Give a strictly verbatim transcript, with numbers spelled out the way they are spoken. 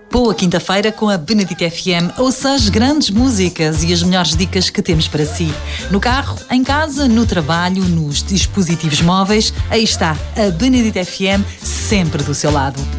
Boa quinta-feira com a Benedito F M. Ouça as grandes músicas e as melhores dicas que temos para si. No carro, em casa, no trabalho, nos dispositivos móveis, aí está a Benedito F M, sempre do seu lado.